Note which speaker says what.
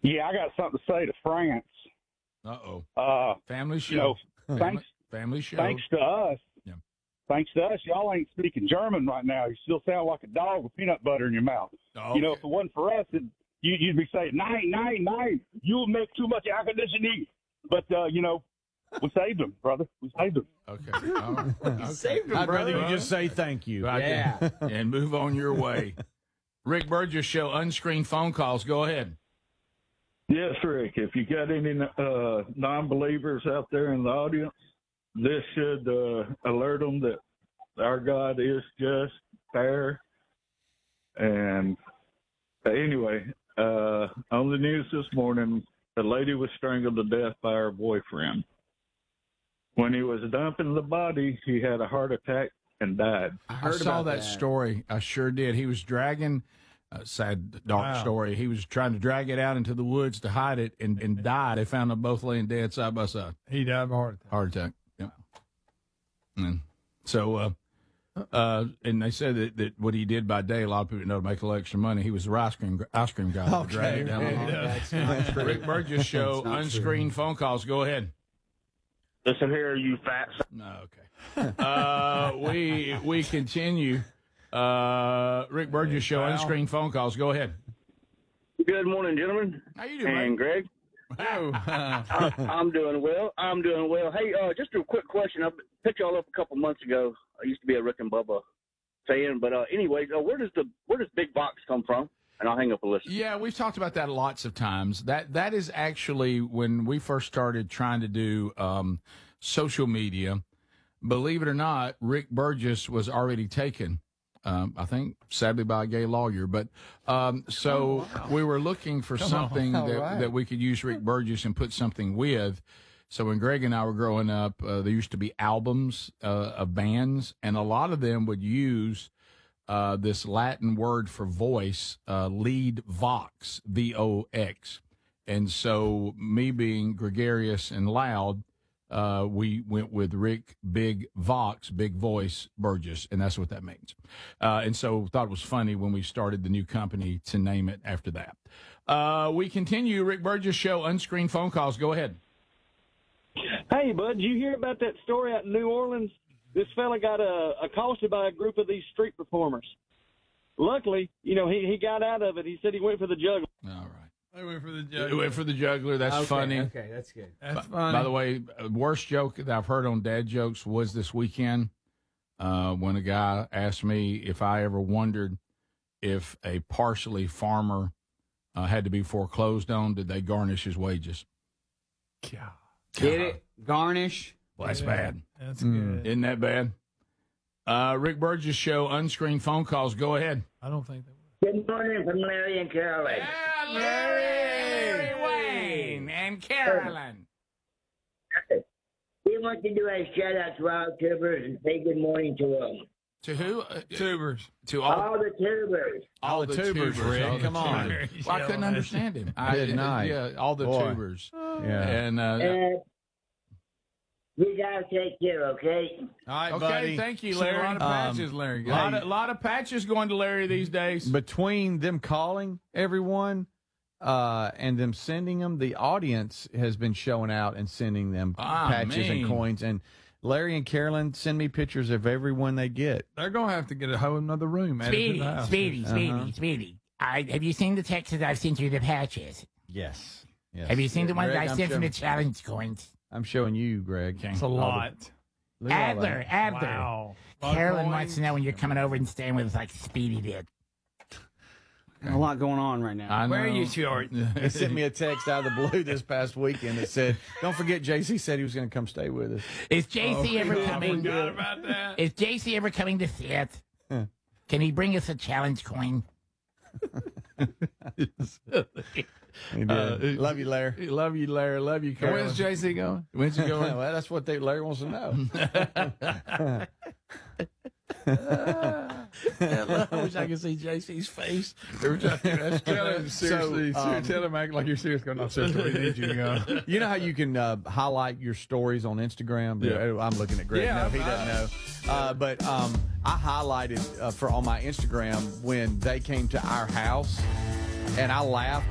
Speaker 1: Yeah, I got something to say to France.
Speaker 2: Family show. Family show.
Speaker 1: Thanks to us.
Speaker 2: Yeah.
Speaker 1: Thanks to us, y'all ain't speaking German right now. You still sound like a dog with peanut butter in your mouth.
Speaker 2: Oh,
Speaker 1: You know, if it wasn't for us, you'd be saying, nine. You'll make too much air conditioning. But, we saved them, brother. We saved them.
Speaker 2: Okay. All right. Okay.
Speaker 3: Saved him,
Speaker 4: I'd rather
Speaker 3: brother.
Speaker 4: you just say thank you.
Speaker 2: And move on your way. Rick Burgess Show, unscreened phone calls. Go ahead.
Speaker 5: Yes, Rick. If you got any non-believers out there in the audience, this should alert them that our God is just, fair. And anyway, on the news this morning, a lady was strangled to death by her boyfriend. When he was dumping the body, he had a heart attack and died.
Speaker 2: I saw that story. I sure did. He was dragging, sad, dark story. He was trying to drag it out into the woods to hide it and died. They found them both laying dead side by side.
Speaker 6: He died of a heart attack.
Speaker 2: Heart attack. Yep. And so, and they said that what he did by day, a lot of people know to make a little extra money. He was the ice cream guy. that would drag it down the hall. Rick Burgess Show, unscreened phone calls. Go ahead.
Speaker 7: Listen here, you fat.
Speaker 2: No, okay. We continue. Rick Burgess Show, unscreened phone calls. Go ahead.
Speaker 7: Good morning, gentlemen.
Speaker 2: How you doing,
Speaker 7: And
Speaker 2: mate?
Speaker 7: Greg. I'm doing well. Hey, just a quick question. I picked y'all up a couple months ago. I used to be a Rick and Bubba fan, but anyways, where does Big Box come from? And I'll hang up a listen.
Speaker 2: Yeah, we've talked about that lots of times. That is actually when we first started trying to do social media. Believe it or not, Rick Burgess was already taken. I think, sadly, by a gay lawyer. But we were looking for something that we could use Rick Burgess and put something with. So when Greg and I were growing up, there used to be albums of bands, and a lot of them would use this Latin word for voice, lead vox, V-O-X. And so me being gregarious and loud, we went with Rick Big Vox, Big Voice Burgess, and that's what that means. And so thought it was funny when we started the new company to name it after that. We continue. Rick Burgess Show, unscreened phone calls. Go ahead.
Speaker 8: Hey, bud, did you hear about that story out in New Orleans? This fella got accosted by a group of these street performers. Luckily, he got out of it. He said he went for the juggler.
Speaker 2: All right.
Speaker 6: I went for the juggler.
Speaker 2: You went for the juggler. That's funny.
Speaker 3: Okay, that's good.
Speaker 6: That's funny.
Speaker 2: By the way, worst joke that I've heard on Dad Jokes was this weekend when a guy asked me if I ever wondered if a partially farmer had to be foreclosed on, did they garnish his wages?
Speaker 6: God.
Speaker 3: Get it? Garnish.
Speaker 2: Well, that's bad.
Speaker 6: That's good.
Speaker 2: Isn't that bad? Rick Burgess Show, unscreened phone calls. Go ahead.
Speaker 6: I don't think that was.
Speaker 7: Good morning from Larry and Carolyn.
Speaker 2: Yeah, Larry Wayne and Carolyn.
Speaker 7: We want to do a shout out to our tubers and say good morning to them.
Speaker 2: To who?
Speaker 6: Tubers.
Speaker 2: To
Speaker 7: All the tubers.
Speaker 2: all the tubers,
Speaker 4: Rick.
Speaker 2: all the
Speaker 4: Come on.
Speaker 2: tubers. Well, I couldn't understand him.
Speaker 4: Good night.
Speaker 2: Yeah, all the
Speaker 4: Boy.
Speaker 2: tubers.
Speaker 4: Yeah.
Speaker 2: And
Speaker 7: You guys take care, okay?
Speaker 4: All right,
Speaker 2: okay,
Speaker 4: buddy.
Speaker 2: thank you,
Speaker 6: See, a
Speaker 2: Larry.
Speaker 6: lot of patches, Larry.
Speaker 2: A lot of patches going to Larry these days.
Speaker 4: Between them calling everyone and them sending them, the audience has been showing out and sending them patches and coins. And Larry and Carolyn send me pictures of everyone they get.
Speaker 6: They're going to have to get a whole another room added to the house.
Speaker 9: Speedy. Have you seen the text that I've sent you the patches?
Speaker 4: Yes.
Speaker 9: Have you seen the ones
Speaker 4: Greg,
Speaker 9: I sent from the challenge coins?
Speaker 4: I'm showing you, Greg.
Speaker 6: It's a lot.
Speaker 4: Look at all
Speaker 9: Adler.
Speaker 4: that.
Speaker 6: Wow.
Speaker 9: Carolyn wants to know when you're coming over and staying with us like Speedy did.
Speaker 3: A lot going on right now.
Speaker 2: I know.
Speaker 9: Where are you, Short?
Speaker 4: He sent me a text out of the blue this past weekend that said, "Don't forget, JC said he was going to come stay with us."
Speaker 9: Is JC ever
Speaker 6: I
Speaker 9: coming?
Speaker 6: forgot about that.
Speaker 9: Is JC ever coming to see it? Can he bring us a challenge coin?
Speaker 4: He did. Love you, Larry.
Speaker 2: Love you, Larry. Love you, Carolyn.
Speaker 6: Where's JC going?
Speaker 2: When's he going?
Speaker 4: Well, that's what Larry wants to know.
Speaker 2: I wish I could see JC's face. Every time you ask
Speaker 6: Tell him seriously.
Speaker 4: So,
Speaker 6: tell him act like you're serious. Go, not seriously. We need you to go.
Speaker 4: You know how you can highlight your stories on Instagram?
Speaker 2: Yeah.
Speaker 4: I'm looking at Greg.
Speaker 6: Yeah,
Speaker 4: no, he doesn't know. But I highlighted on my Instagram when they came to our house, and I laughed